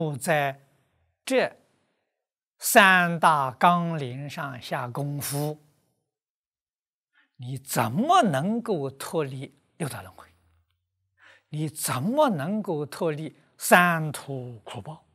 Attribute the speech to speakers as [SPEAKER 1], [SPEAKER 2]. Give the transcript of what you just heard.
[SPEAKER 1] 在这三大纲领上下功夫，你怎么能够脱离六道轮回？你怎么能够脱离三途苦报？